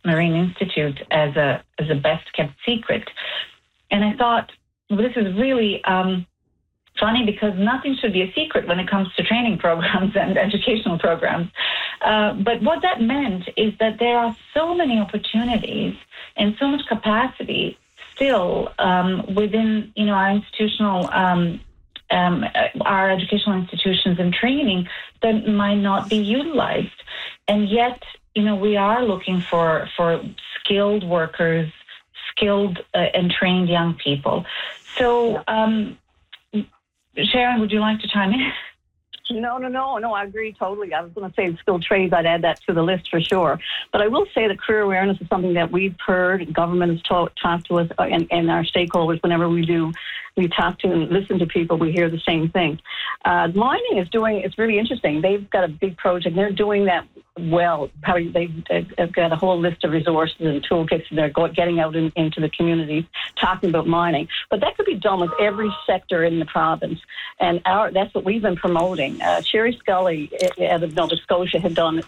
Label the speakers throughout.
Speaker 1: Marine Institute as a best kept secret. And I thought, well, this is really funny, because nothing should be a secret when it comes to training programs and educational programs. But what that meant is that there are so many opportunities and so much capacity still within, our institutional, our educational institutions and training that might not be utilized. And yet, we are looking for skilled workers, skilled and trained young people. So, Sharon, would you like to chime in?
Speaker 2: No, I agree totally. I was going to say skilled trades, I'd add that to the list for sure. But I will say that career awareness is something that we've heard, government has talked to us, and our stakeholders, whenever we talk to and listen to people, we hear the same thing. Mining it's really interesting. They've got a big project. They're doing that well. Probably they've got a whole list of resources and toolkits, and they're getting out into the communities talking about mining. But that could be done with every sector in the province, and that's what we've been promoting. Sherry Scully out of Nova Scotia had done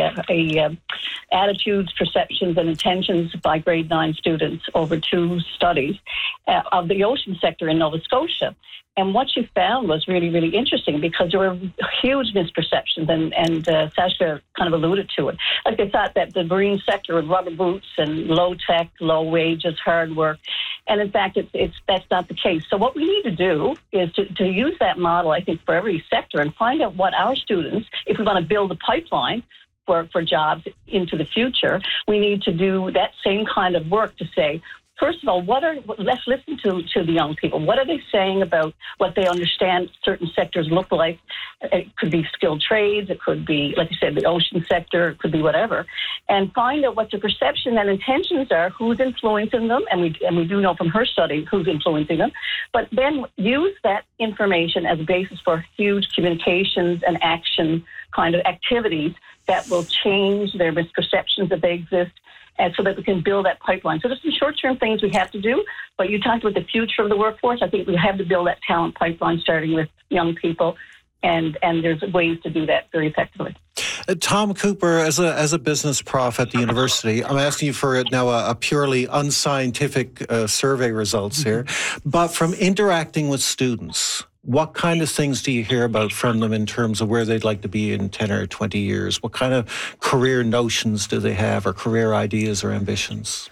Speaker 2: a attitudes, perceptions, and intentions by grade 9 students over 2 studies of the ocean sector in Nova Scotia. And what she found was really, really interesting, because there were huge misperceptions, and Sasha kind of alluded to it. Like, they thought that the marine sector was rubber boots and low tech, low wages, hard work. And in fact, that's not the case. So what we need to do is to use that model, I think, for every sector, and find out what our students, if we want to build a pipeline for jobs into the future, we need to do that same kind of work to say, first of all, let's listen to the young people. What are they saying about what they understand certain sectors look like? It could be skilled trades. It could be, like you said, the ocean sector. It could be whatever. And find out what their perception and intentions are, who's influencing them. And we do know from her study who's influencing them. But then use that information as a basis for huge communications and action kind of activities that will change their misperceptions that they exist, and so that we can build that pipeline. So there's some short-term things we have to do, but you talked about the future of the workforce. I think we have to build that talent pipeline starting with young people, and there's ways to do that very effectively.
Speaker 3: Tom Cooper, as a business prof at the university, I'm asking you for now a purely unscientific survey results here, but from interacting with students, what kind of things do you hear about from them in terms of where they'd like to be in 10 or 20 years? What kind of career notions do they have, or career ideas or ambitions?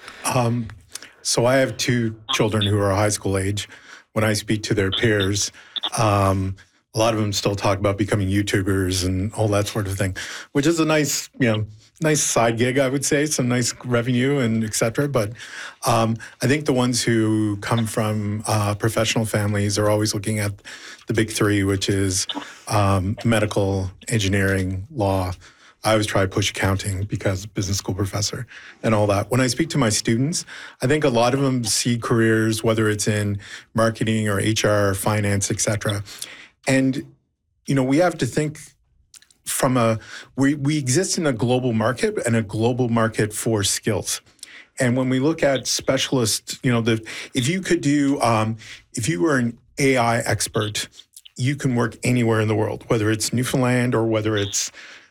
Speaker 4: So I have 2 children who are high school age. When I speak to their peers, a lot of them still talk about becoming YouTubers and all that sort of thing, which is a nice side gig, I would say, some nice revenue and et cetera. But I think the ones who come from professional families are always looking at the big 3, which is medical, engineering, law. I always try to push accounting because business school professor and all that. When I speak to my students, I think a lot of them see careers, whether it's in marketing or HR, finance, et cetera. And, we have to think we exist in a global market, and a global market for skills. And when we look at specialists, if you were an AI expert, you can work anywhere in the world, whether it's Newfoundland or whether it's,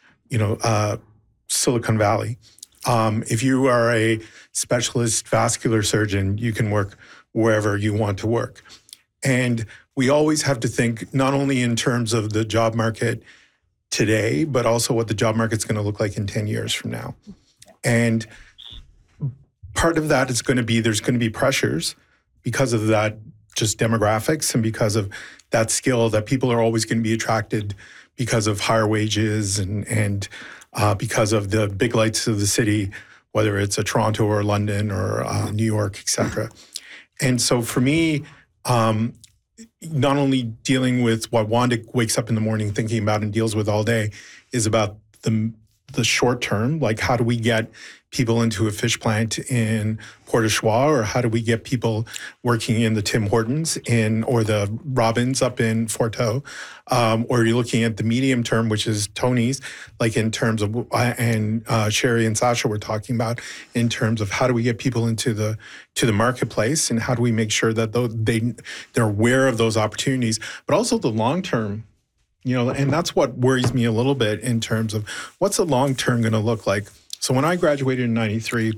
Speaker 4: Silicon Valley. If you are a specialist vascular surgeon, you can work wherever you want to work. And we always have to think not only in terms of the job market today, but also what the job market's going to look like in 10 years from now. And part of that is going to be, there's going to be pressures because of that, just demographics, and because of that skill, that people are always going to be attracted because of higher wages and because of the big lights of the city, whether it's a Toronto or London or New York, et cetera. And so for me, not only dealing with what Wanda wakes up in the morning thinking about and deals with all day is about the short term, like how do we get people into a fish plant in Port au Choix, or how do we get people working in the Tim Hortons or the Robins up in Fort Howe, or you're looking at the medium term, which is Tony's, like in terms of, and Sherry and Sasha were talking about, in terms of how do we get people into the marketplace, and how do we make sure that they're aware of those opportunities, but also the long term. And that's what worries me a little bit in terms of what's the long term going to look like. So when I graduated in 93,